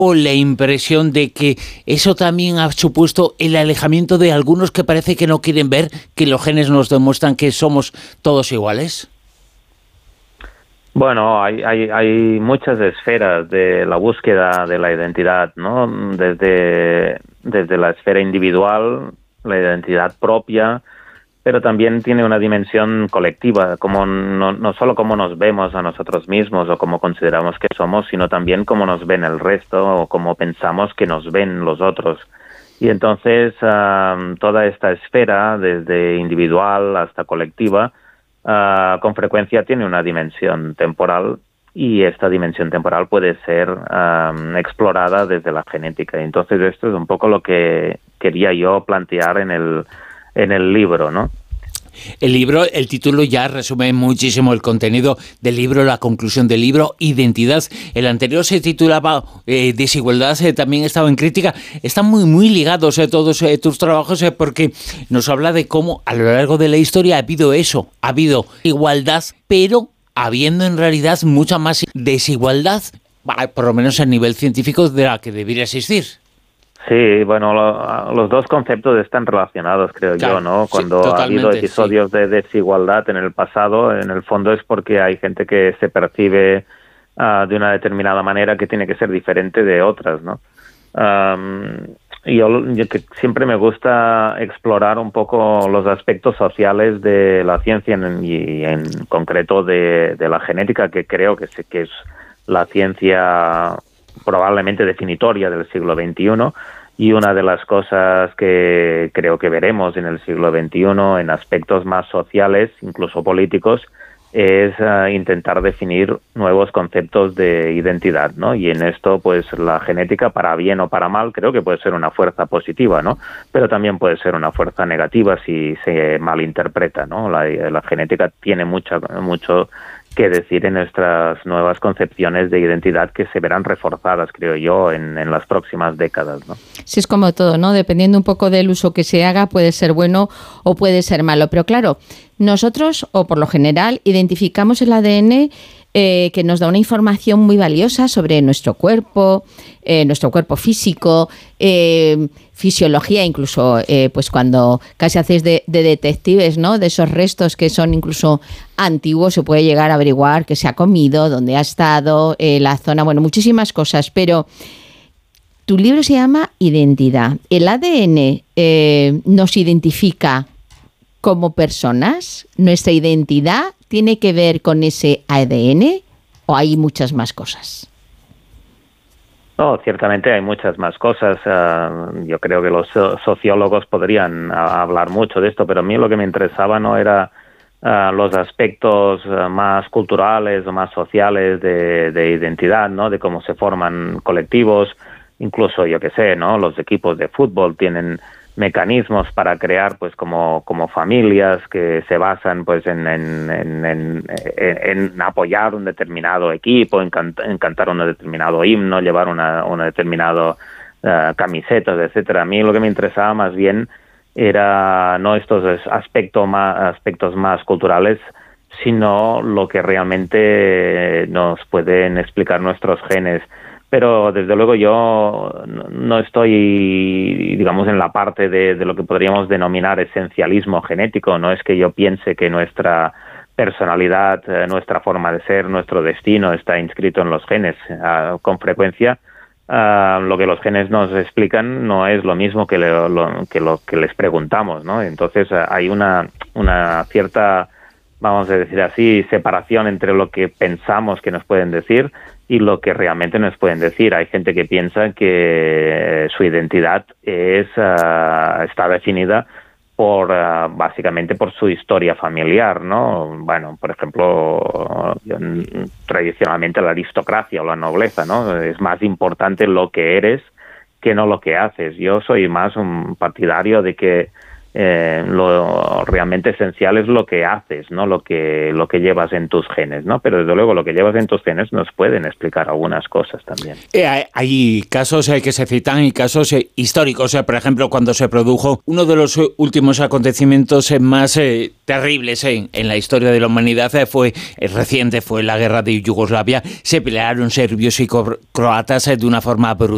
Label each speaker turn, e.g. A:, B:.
A: o la impresión de que eso también ha supuesto el alejamiento de algunos que parece que no quieren ver que los genes nos demuestran que somos todos iguales?
B: Bueno, hay muchas esferas de la búsqueda de la identidad, ¿no? Desde la esfera individual, la identidad propia, pero también tiene una dimensión colectiva, como no solo cómo nos vemos a nosotros mismos o cómo consideramos que somos, sino también cómo nos ven el resto o cómo pensamos que nos ven los otros. Y entonces toda esta esfera, desde individual hasta colectiva, con frecuencia tiene una dimensión temporal, y esta dimensión temporal puede ser explorada desde la genética. Entonces esto es un poco lo que quería yo plantear en el libro, ¿no?
A: El libro, el título ya resume muchísimo el contenido del libro, la conclusión del libro, Identidad. El anterior se titulaba Desigualdad, también estaba en crítica. Están muy ligados todos tus trabajos, porque nos habla de cómo a lo largo de la historia ha habido igualdad, pero habiendo en realidad mucha más desigualdad, por lo menos a nivel científico, de la que debería existir.
B: Sí, bueno, los dos conceptos están relacionados, creo yo, ¿no? Cuando ha habido episodios de desigualdad en el pasado, en el fondo es porque hay gente que se percibe de una determinada manera que tiene que ser diferente de otras, ¿no? Y yo que siempre me gusta explorar un poco los aspectos sociales de la ciencia y en concreto de la genética, que creo que es la ciencia probablemente definitoria del siglo XXI, y una de las cosas que creo que veremos en el siglo XXI en aspectos más sociales, incluso políticos, es intentar definir nuevos conceptos de identidad, ¿no? Y en esto, pues la genética, para bien o para mal, creo que puede ser una fuerza positiva, ¿no? Pero también puede ser una fuerza negativa si se malinterpreta, ¿no? La genética tiene mucho que decir en nuestras nuevas concepciones de identidad, que se verán reforzadas, creo yo, en las próximas décadas, ¿no?
C: Sí, es como todo, ¿no? Dependiendo un poco del uso que se haga, puede ser bueno o puede ser malo. Pero claro, nosotros, o por lo general, identificamos el ADN que nos da una información muy valiosa sobre nuestro cuerpo físico, fisiología, incluso pues cuando casi hacéis de detectives, ¿no? De esos restos que son incluso antiguos, se puede llegar a averiguar qué se ha comido, dónde ha estado, la zona, bueno, muchísimas cosas. Pero tu libro se llama Identidad. ¿El ADN nos identifica como personas? ¿Nuestra identidad tiene que ver con ese ADN o hay muchas más cosas?
B: No, ciertamente hay muchas más cosas. Yo creo que los sociólogos podrían hablar mucho de esto, pero a mí lo que me interesaba no era los aspectos más culturales o más sociales de identidad, ¿no? De cómo se forman colectivos, incluso, yo qué sé, ¿no? Los equipos de fútbol tienen mecanismos para crear, pues, como familias que se basan, pues, en apoyar un determinado equipo, en cantar un determinado himno, llevar una determinada camisetas, etcétera. A mí lo que me interesaba más bien era no estos aspectos más culturales, sino lo que realmente nos pueden explicar nuestros genes. Pero desde luego yo no estoy, digamos, en la parte de lo que podríamos denominar esencialismo genético. No es que yo piense que nuestra personalidad, nuestra forma de ser, nuestro destino está inscrito en los genes. Con frecuencia lo que los genes nos explican no es lo mismo que lo que les preguntamos, ¿no? Entonces hay una cierta, vamos a decir así, separación entre lo que pensamos que nos pueden decir y lo que realmente nos pueden decir. Hay gente que piensa que su identidad está definida básicamente por su historia familiar, ¿no? Bueno, por ejemplo, tradicionalmente la aristocracia o la nobleza, ¿no? Es más importante lo que eres que no lo que haces. Yo soy más un partidario de que lo realmente esencial es lo que haces, no lo que llevas en tus genes, ¿no? Pero desde luego lo que llevas en tus genes nos pueden explicar algunas cosas también.
A: Hay casos que se citan y casos históricos. Por ejemplo, cuando se produjo uno de los últimos acontecimientos más terribles en la historia de la humanidad, fue la guerra de Yugoslavia. Se pelearon serbios y croatas de una forma brutal.